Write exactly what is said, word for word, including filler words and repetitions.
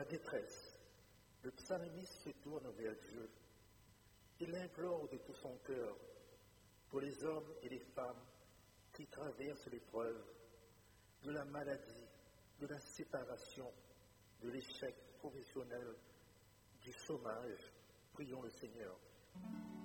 détresse, le psalmiste se tourne vers Dieu. Il implore de tout son cœur pour les hommes et les femmes qui traversent l'épreuve de la maladie, de la séparation, de l'échec professionnel, du chômage. Prions le Seigneur.